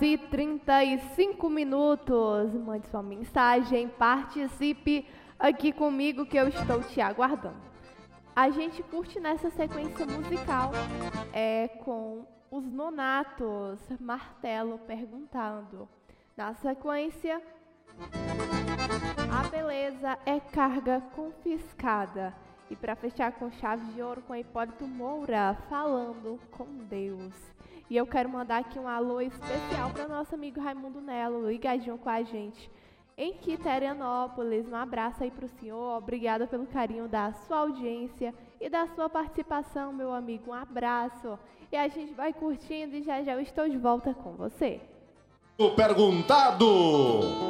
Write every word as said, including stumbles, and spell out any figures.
E trinta e cinco minutos. Mande sua mensagem, participe aqui comigo que eu estou te aguardando. A gente curte nessa sequência musical é com os Nonatos, Martelo perguntando. Na sequência, A Beleza é Carga Confiscada. E para fechar com chave de ouro com Hipólito Moura, Falando com Deus. E eu quero mandar aqui um alô especial para nosso amigo Raimundo Nelo, ligadinho com a gente em Quiterianópolis. Um abraço aí para o senhor, obrigada pelo carinho da sua audiência e da sua participação, meu amigo. Um abraço. E a gente vai curtindo e já já eu estou de volta com você. O perguntado.